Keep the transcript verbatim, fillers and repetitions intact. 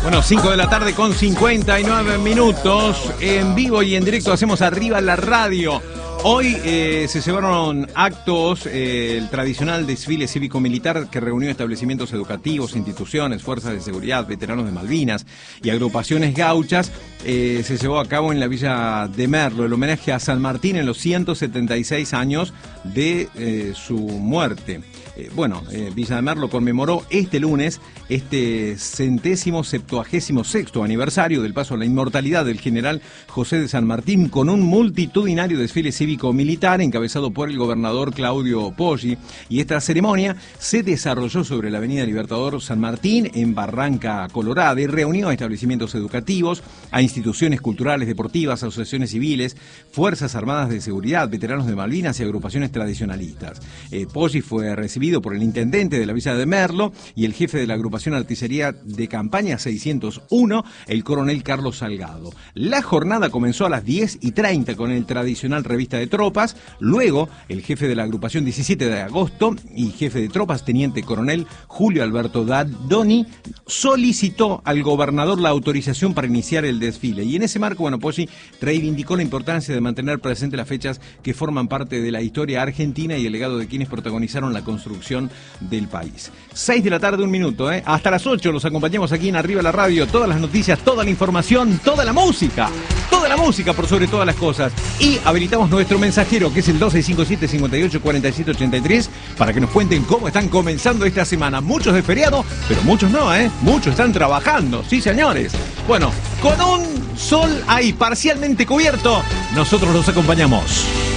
Bueno, cinco de la tarde con cincuenta y nueve minutos. En vivo y en directo hacemos Arriba la Radio. Hoy eh, se llevaron actos, eh, el tradicional desfile cívico-militar que reunió establecimientos educativos, instituciones, fuerzas de seguridad, veteranos de Malvinas y agrupaciones gauchas. Eh, se llevó a cabo en la Villa de Merlo el homenaje a San Martín en los ciento setenta y seis años de eh, su muerte. Eh, bueno, eh, Villa de Merlo conmemoró este lunes este centésimo septuagésimo sexto aniversario del paso a la inmortalidad del general José de San Martín con un multitudinario desfile cívico-militar encabezado por el gobernador Claudio Poggi, y esta ceremonia se desarrolló sobre la avenida Libertador San Martín en Barranca Colorada y reunió a establecimientos educativos, a instituciones culturales, deportivas, asociaciones civiles, fuerzas armadas de seguridad, veteranos de Malvinas y agrupaciones tradicionalistas. Eh, Poggi fue recibido por el intendente de la Villa de Merlo y el jefe de la agrupación Artillería de Campaña seiscientos uno, el coronel Carlos Salgado. La jornada comenzó a las diez y treinta con el tradicional revista de tropas. Luego, el jefe de la agrupación diecisiete de agosto y jefe de tropas, teniente coronel Julio Alberto Dadoni, solicitó al gobernador la autorización para iniciar el desfile. Y en ese marco, bueno, Poggi reivindicó la importancia de mantener presentes las fechas que forman parte de la historia argentina y el legado de quienes protagonizaron la construcción del país. seis de la tarde, un minuto, ¿eh? Hasta las ocho los acompañamos aquí en Arriba la Radio. Todas las noticias, toda la información, toda la música. Toda la música por sobre todas las cosas. Y habilitamos nuestro mensajero, que es el doce cincuenta y siete, cincuenta y ocho, cuarenta y siete, ochenta y tres, para que nos cuenten cómo están comenzando esta semana. Muchos de feriado, pero muchos no, ¿eh? Muchos están trabajando, sí señores. Bueno, con un sol ahí parcialmente cubierto, nosotros los acompañamos.